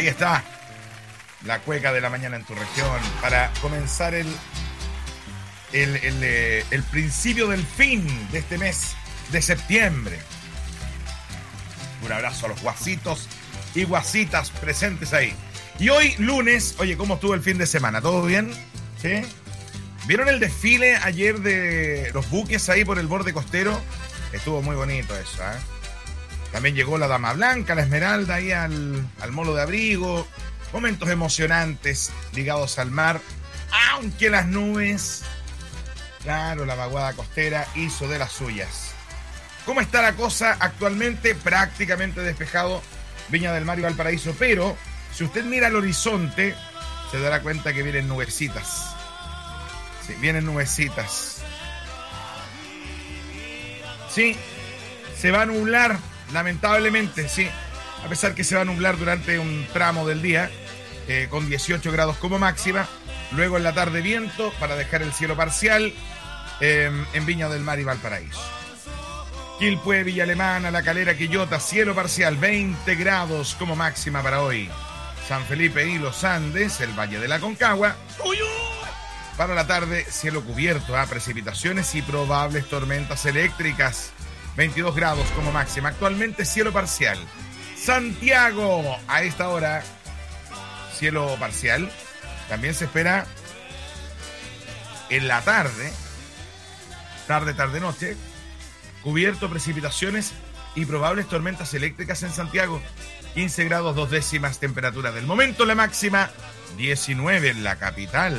Ahí está la cueca de la mañana en tu región para comenzar el principio del fin de este mes de septiembre. Un abrazo a los guasitos y guasitas presentes ahí. Y hoy lunes, oye, ¿cómo estuvo el fin de semana? ¿Todo bien? ¿Sí? ¿Vieron el desfile ayer de los buques ahí por el borde costero? Estuvo muy bonito eso, ¿eh? También llegó la Dama Blanca, la Esmeralda ahí al molo de abrigo. Momentos emocionantes ligados al mar, aunque las nubes, claro, la vaguada costera hizo de las suyas. ¿Cómo está la cosa actualmente? Prácticamente despejado Viña del Mar y Valparaíso, pero si usted mira al horizonte, se dará cuenta que vienen nubecitas. Sí, vienen nubecitas. Sí, se va a nublar, lamentablemente, sí. A pesar que se va a nublar durante un tramo del día, con 18 grados como máxima. Luego en la tarde viento para dejar el cielo parcial en Viña del Mar y Valparaíso. Quilpué, Villa Alemana, La Calera, Quillota, cielo parcial, 20 grados como máxima para hoy. San Felipe y Los Andes, el Valle de la Concagua. Para la tarde, cielo cubierto, precipitaciones y probables tormentas eléctricas. 22 grados como máxima. Actualmente cielo parcial. Santiago, a esta hora, cielo parcial. También se espera en la tarde, noche, cubierto, precipitaciones y probables tormentas eléctricas en Santiago. 15 grados 2 décimas temperatura del momento, la máxima 19 en la capital.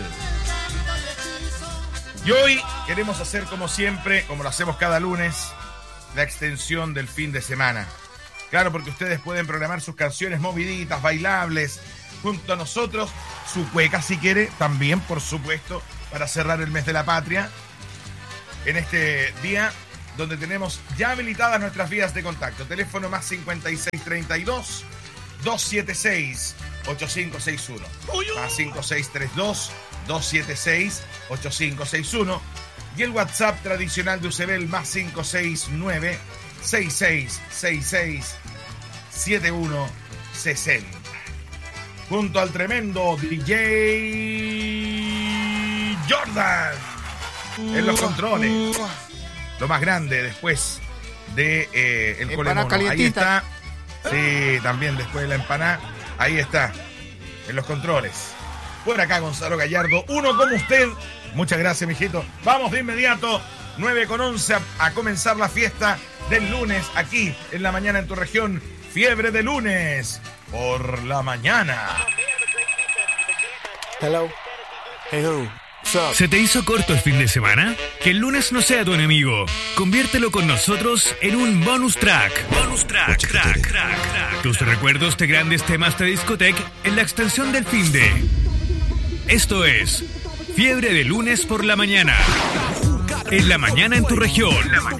Y hoy queremos hacer como siempre, como lo hacemos cada lunes, la extensión del fin de semana. Claro, porque ustedes pueden programar sus canciones moviditas, bailables, junto a nosotros, su cueca si quiere, también por supuesto, para cerrar el mes de la patria, en este día donde tenemos ya habilitadas nuestras vías de contacto. Teléfono más 5632 276 8561, más 5632 276 8561, y el WhatsApp tradicional de UCB, más 569 6666 7160. Junto al tremendo DJ Jordan en los controles. Lo más grande después de el colemono. Ahí está. Sí, también después de la empanada. Ahí está. En los controles. Por acá Gonzalo Gallardo. Uno como usted. Muchas gracias, mijito. Vamos de inmediato. 9:11 a comenzar la fiesta del lunes aquí en la mañana en tu región. Fiebre de lunes por la mañana. Hello. Hey, who? ¿Se te hizo corto el fin de semana? Que el lunes no sea tu enemigo. Conviértelo con nosotros en un bonus track. Tus recuerdos de grandes temas de discoteca en la extensión del fin de. Esto es Fiebre de lunes por la mañana. En la mañana en tu región.